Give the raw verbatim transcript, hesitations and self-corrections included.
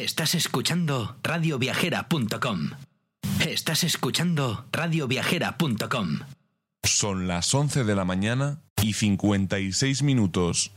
Estás escuchando radio viajera punto com. Estás escuchando radio viajera punto com. Son las once de la mañana y cincuenta y seis minutos.